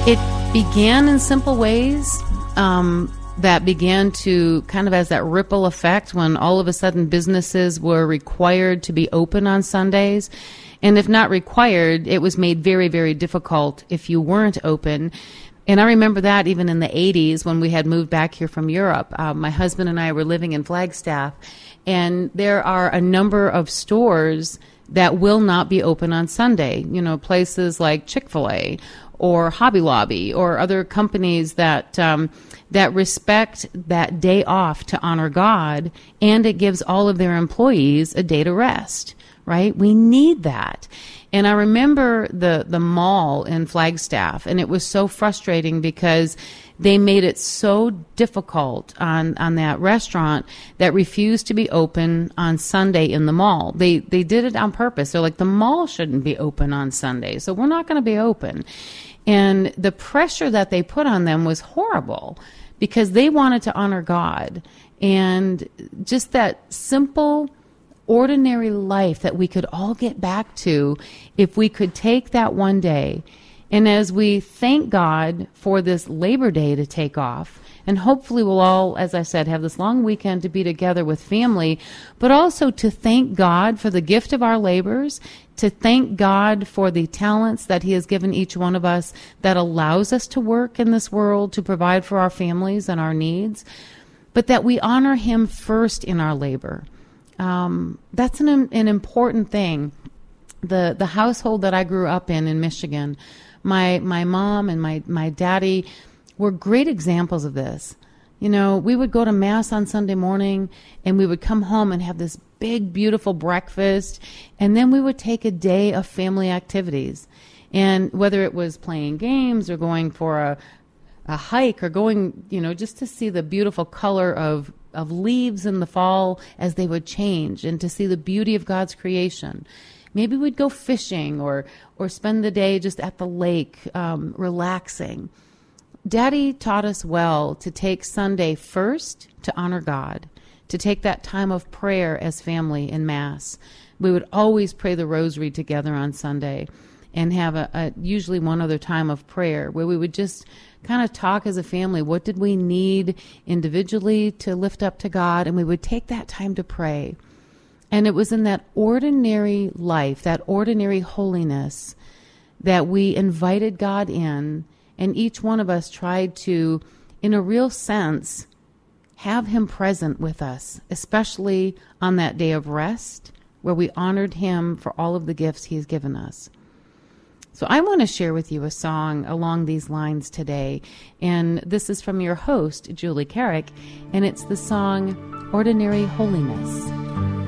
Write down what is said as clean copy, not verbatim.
It began in simple ways that began to kind of as that ripple effect when all of a sudden businesses were required to be open on Sundays. And if not required, it was made very, very difficult if you weren't open. And I remember that even in the 80s when we had moved back here from Europe. My husband and I were living in Flagstaff, and there are a number of stores that will not be open on Sunday. You know, places like Chick-fil-A or Hobby Lobby or other companies that that respect that day off to honor God, and it gives all of their employees a day to rest, right? We need that. And I remember the mall in Flagstaff, and it was so frustrating because they made it so difficult on that restaurant that refused to be open on Sunday in the mall. They did it on purpose. They're like, the mall shouldn't be open on Sunday, so we're not going to be open. And the pressure that they put on them was horrible because they wanted to honor God. And just that simple, ordinary life that we could all get back to if we could take that one day. And as we thank God for this Labor Day to take off, and hopefully we'll all, as I said, have this long weekend to be together with family, but also to thank God for the gift of our labors, to thank God for the talents that He has given each one of us that allows us to work in this world to provide for our families and our needs, but that we honor Him first in our labor. That's an important thing. The household that I grew up in Michigan, my mom and my daddy were great examples of this. You know, we would go to Mass on Sunday morning, and we would come home and have this big, beautiful breakfast, and then we would take a day of family activities. And whether it was playing games or going for a hike or going, you know, just to see the beautiful color of leaves in the fall as they would change and to see the beauty of God's creation. Maybe we'd go fishing or spend the day just at the lake, relaxing. Daddy taught us well to take Sunday first to honor God, to take that time of prayer as family in Mass. We would always pray the rosary together on Sunday and have usually one other time of prayer where we would just kind of talk as a family. What did we need individually to lift up to God? And we would take that time to pray. And it was in that ordinary life, that ordinary holiness, that we invited God in, and each one of us tried to, in a real sense, have Him present with us, especially on that day of rest, where we honored Him for all of the gifts He has given us. So I want to share with you a song along these lines today, and this is from your host, Julie Carrick, and it's the song, Ordinary Holiness.